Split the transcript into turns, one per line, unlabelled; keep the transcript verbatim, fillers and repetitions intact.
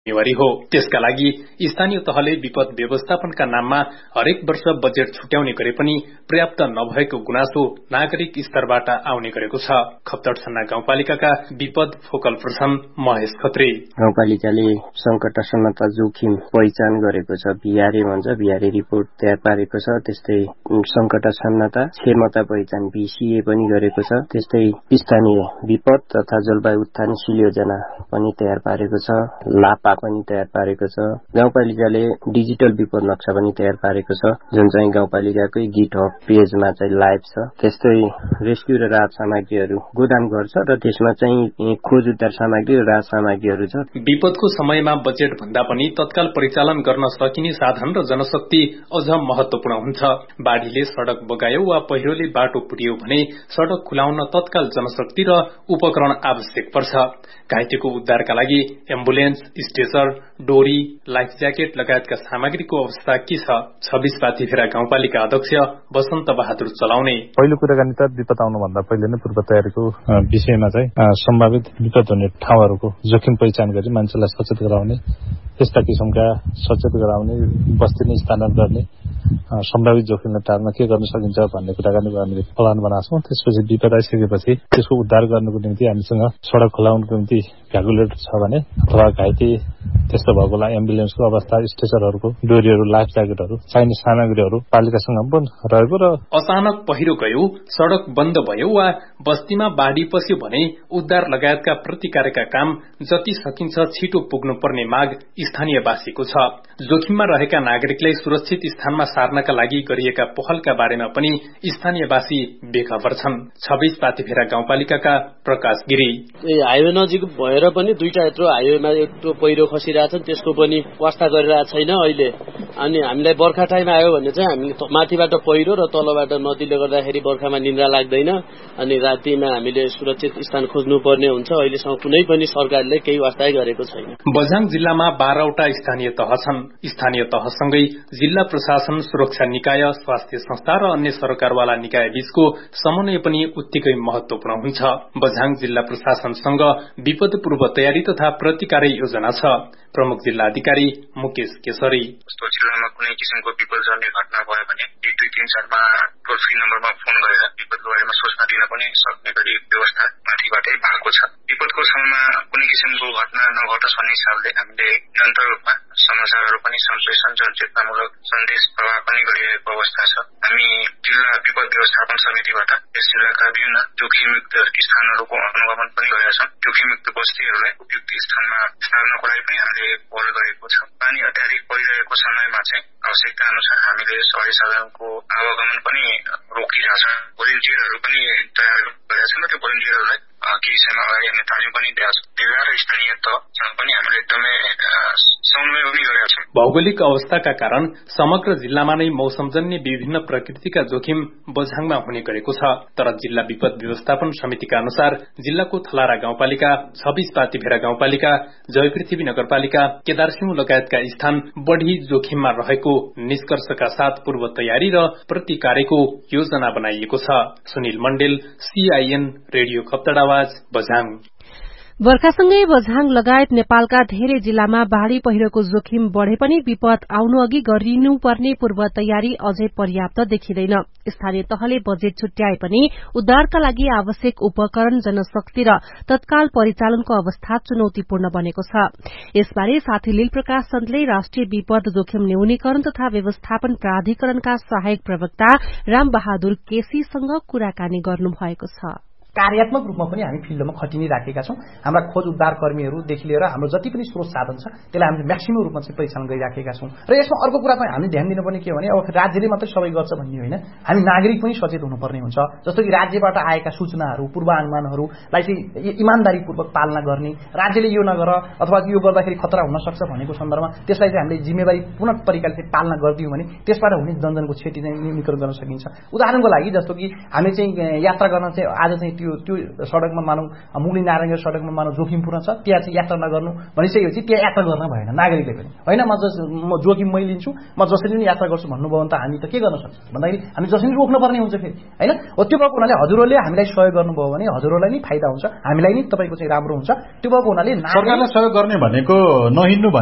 जिम्मेवारी हो। त्यसका लागि स्थानीय तहले विपद व्यवस्थापनका नाममा हरेक वर्ष बजेट छुट्याउने गरे पनि पर्याप्त नभएको गुनासो नागरिक स्तरबाट आउने गरेको छ। खप्तडछन्ना गाउँपालिकाका विपद फोकल पर्सन महेश खत्री,
गाउँपालिकाले संकट सन्नता जोखिम पहिचान गरेको छ, भिआरए भन्छ, भिआरए रिपोर्ट तयार पारेको छ। त्यस्तै संकट सन्नता क्षमता पहिचान बीसीए पनि गरेको छ। त्यस्तै स्थानीय विपद तथा जलवायु उत्थान योजना पनि तयार पारेको छ। लापा पनि तयार पारेको छ। गाउँपालिकाले डिजिटल विपद नक्सा पनि तयार पारेको छ, जुन चाहिँ गाउँपालिकाकै गिटहब पेजमा चाहिँ लाइभ छ। त्यस्तै रेस्क्यु र राहत सामग्रीहरू गोदाम गर्छ र त्यसमा चाहिँ खोज उद्धार सामग्री र राहत सामग्रीहरू छ।
विपदको समयमा बजेट भन्दा पनि तत्काल परिचालन गर्न सकिने साधन र जनशक्ति अझ महत्वपूर्ण हुन्छ। बाढ़ीले सड़क बगायो वा पहिरोले बाटो पुर्यायो भने सड़क खुलाउन तत्काल जनशक्ति र उपकरण आवश्यक पर्छ। घाइतेको उद्धारका लागि एम्बुलेन्स, स्ट्रेचर, डोरी, लाइफ ज्याकेट लगायतका सामग्रीको अवस्था के छ? छब्बीस पाथीभेरा गाउँपालिका अध्यक्ष वसन्त बहादुर चलाउने,
पहिलो कुराकानी त विपद आउनुभन्दा पहिले नै पूर्व तयारीको विषयमा चाहिँ सम्भावित विपद हुने ठाउँहरूको जोखिम पहिचान गरी मान्छेलाई सचेत गराउने, यस्ता किसिमका सचेत गराउने, बस्ती नै स्थानान्तरण गर्ने, सम्भावित जोखिमलाई टार्न के गर्न सकिन्छ भन्ने कुराकानी हामीले प्लान बनाएको छौँ। त्यसपछि विपद आइसकेपछि त्यसको उद्धार गर्नको निम्ति हामीसँग सड़क खुलाउनको निम्ति भ्याकुलेटर छ भने अथवा घाइते त्यस्तो भएकोलाई एम्बुलेन्सको अवस्था, स्ट्रेचरहरूको, डोरीहरू, लाइफ ज्याकेटहरू, चाहिने सामग्रीहरू पालिकासँग पनि रहेको र
अचानक पहिरो गयो, सड़क बन्द भयो वा बस्तीमा बाढ़ी पस्यो भने उद्धार लगायतका प्रतिकारका काम जति सकिन्छ छिटो पुग्नुपर्ने माग स्थानीयवासीको छ। जोखिममा रहेका नागरिकलाई सुरक्षित स्थानमा सार्नका लागि गरिएका पहलका बारेमा पनि स्थानीयवासी बेखबर छन्। छब्बीस पाथीभेरा गाउँपालिकाका प्रकाश गिरी,
हाइवे नजिक भएर पनि दुईटा यत्रो हाइवेमा यत्रो पहिरो खसिरहेछन्, त्यसको पनि वास्ता गरिरहेको छैन अहिले। अनि हामीलाई बर्खा टाइम आयो भने चाहिँ हामीले माथिबाट पहिरो र तलबाट नदीले गर्दाखेरि बर्खामा निन्द्रा लाग्दैन अनि रातिमा हामीले सुरक्षित स्थान खोज्नुपर्ने हुन्छ। अहिलेसम्म कुनै पनि सरकारले केही वास्ता गरेको छैन।
बझाङ जिल्लामा बाह्रवटा स्थानीय तह छन्। स्थानीय तहसँगै जिल्ला प्रशासन, सुरक्षा निकाय, स्वास्थ्य संस्था र अन्य सरकारवाला निकाय बीचको समन्वय पनि उत्तिकै महत्वपूर्ण हुन्छ। बझाङ जिल्ला प्रशासनसँग विपद पूर्व तयारी तथा प्रतिकार योजना छ। प्रमुख जिल्ला अधिकारी मुकेश केसरी,
जस्तो जिल्लामा कुनै किसिमको विपदजन्य घटना भयो भने एक दुई तीन चारमा टोल फ्री नम्बरमा फोन गरेर विपदको बारेमा सूचना दिन पनि सक्ने गरी व्यवस्था माथिबाटै भएको छ। विपदको समयमा कुनै किसिमको घटना नघटोस् भन्ने हिसाबले हामीले निरन्तर रूपमा समाचारहरू पनि सम्प्रेषण, जनचेतनामूलक सन्देश प्रवाह पनि गरिरहेको अवस्था छ। हामी जिल्ला विपद व्यवस्थापन समितिबाट यस जिल्लाका विभिन्न जोखिमयुक्त स्थानहरूको अनुगमन पनि गरेका छौँ। जोखिमयुक्त बस्तीहरूलाई उपयुक्त स्थानमा सार्नको लागि पनि हामीले पहल गरेको छ। पानी अत्याधिक परिरहेको समयमा चाहिँ आवश्यकता अनुसार हामीले सवारी साधनको आवागमन पनि रोकिरहेछौँ। भोलिन्टियरहरू पनि तयार गरेका छौँ र त्यो भोलिन्टियरहरूलाई केही समय अगाडि हामीले तालिम पनि दिएका छौँ। जिल्ला र स्थानीय तहसँग पनि हामीले एकदमै समन्वय पनि गरेका छौँ।
भौगोलिक अवस्थाका कारण समग्र जिल्लामा नै मौसमजन्य विभिन्न प्रकृतिका जोखिम बझाङमा हुने गरेको छ। तर जिल्ला विपद व्यवस्थापन समितिका अनुसार जिल्लाको थलारा गाउँपालिका, छब्बीस पाथीभेरा गाउँपालिका, जयपृथ्वी नगरपालिका, केदारसिंह लगायतका स्थान बढ़ी जोखिममा रहेको निष्कर्षका साथ पूर्व तयारी र प्रतिकारको योजना बनाइएको छ। Sunil मण्डेल, CIN radio खप्तडावाज, Bajhang.
बर्खासँगै बझाङ लगायत नेपालका धेरै जिल्लामा बाढ़ी पहिरोको जोखिम बढ़े पनि विपद आउनु अघि गरिनुपर्ने पूर्व तयारी अझै पर्याप्त देखिँदैन। स्थानीय तहले बजेट छुट्याए पनि उद्धारका लागि आवश्यक उपकरण, जनशक्ति र तत्काल परिचालनको अवस्था चुनौतीपूर्ण बनेको छ। यसबारे साथी लील प्रकाश चन्दले राष्ट्रिय विपद जोखिम न्यूनीकरण तथा व्यवस्थापन प्राधिकरणका सहायक प्रवक्ता राम बहादुर केसीसँग कुराकानी गर्नुभएको छ।
कार्यात्मक रूपमा पनि हामी फिल्डमा खटिने राखेका छौं। हाम्रा खोज उद्धार कर्मीहरूदेखि लिएर हाम्रो जति पनि स्रोत साधन छ त्यसलाई हामीले म्याक्सिमम रूपमा चाहिँ परिचालन गरिराखेका छौं। र यसमा अर्को कुरा पनि हामी ध्यान दिनुपर्ने के भने अब राज्यले मात्रै सबै गर्छ भन्ने होइन, हामी नागरिक पनि सचेत हुनुपर्ने हुन्छ। जस्तो कि राज्यबाट आएका सूचनाहरू, पूर्वानुमानहरूलाई चाहिँ इमानदारीपूर्वक पालना गर्ने, राज्यले यो नगर अथवा यो गर्दाखेरि खतरा हुन सक्छ भनेको सन्दर्भमा त्यसलाई चाहिँ हामीले जिम्मेवारी पूर्ण तरिकाले चाहिँ पालना गरिदियौँ भने त्यसबाट हुने जनजनको क्षति चाहिँ न्यूनीकरण गर्न सकिन्छ। उदाहरणको लागि जस्तो कि हामी चाहिँ यात्रा गर्न चाहिँ आज चाहिँ त्यो त्यो सडकमा मानौ मुगली नारायण सडकमा मानौ जोखिमपूर्ण छ, त्यहाँ चाहिँ यात्रा नगर्नु भनिसकेपछि त्यहाँ यात्रा गर्न भएन नागरिकले पनि। होइन म म जोखिम मै लिन्छु, म जसरी पनि यात्रा गर्छु भन्नुभयो भने त हामी त के गर्न सक्छौँ भन्दाखेरि हामी जसरी रोक्न पर्ने हुन्छ फेरि। होइन हो त्यो भएको हुनाले हजुरहरूले हामीलाई सहयोग गर्नुभयो भने हजुरहरूलाई नै फाइदा हुन्छ, हामीलाई नै तपाईँको चाहिँ राम्रो हुन्छ। त्यो भएको हुनाले
सरकारले सहयोग गर्ने भनेको नहिन्नु